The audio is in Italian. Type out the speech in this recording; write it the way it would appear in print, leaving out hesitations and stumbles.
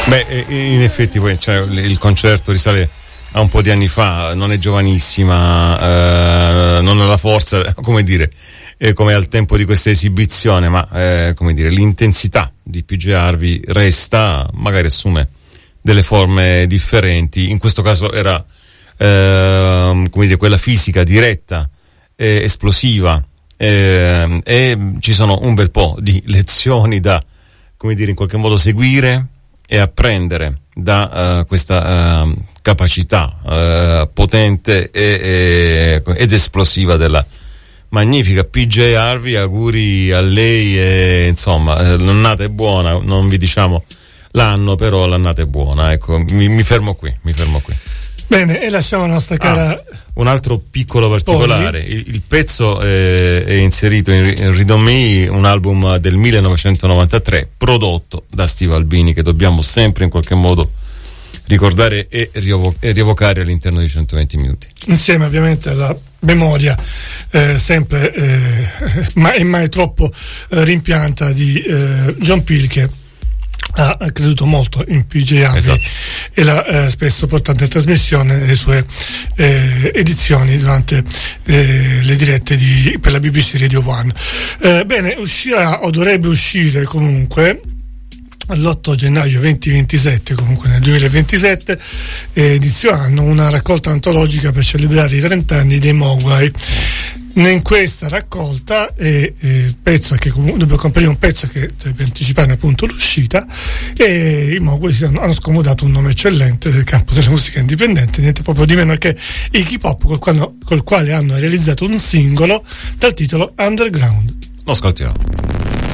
Beh, in effetti poi il concerto risale a un po' di anni fa, non è giovanissima, non ha la forza, come dire, come al tempo di questa esibizione, ma come dire, l'intensità di PJ Harvey resta, magari assume delle forme differenti. In questo caso era come dire, quella fisica diretta, esplosiva, e ci sono un bel po' di lezioni da, come dire, in qualche modo seguire e apprendere da questa capacità potente ed esplosiva della magnifica PJ Harvey. Auguri a lei e insomma l'annata è buona, non vi diciamo l'anno, però l'annata è buona, ecco, mi fermo qui. Bene, e lasciamo la nostra cara un altro piccolo particolare, il pezzo è inserito in Read On Me, un album del 1993 prodotto da Steve Albini, che dobbiamo sempre in qualche modo ricordare e rievocare all'interno di 120 minuti, insieme ovviamente alla memoria sempre mai troppo rimpianta di John Peel, che ha creduto molto in PJ Harvey, esatto, e l'ha spesso portato in trasmissione nelle sue edizioni durante le dirette per la BBC Radio 1. Bene, uscirà o dovrebbe uscire comunque l'8 gennaio 2027, comunque nel 2027, edizioneranno una raccolta antologica per celebrare i 30 anni dei Mogwai. In questa raccolta pezzo che comunque dobbiamo comprare un pezzo che deve anticipare appunto l'uscita, e i Mogwai hanno scomodato un nome eccellente del campo della musica indipendente, niente proprio di meno che Iggy Pop, col quale hanno realizzato un singolo dal titolo Underground. Lo ascoltiamo.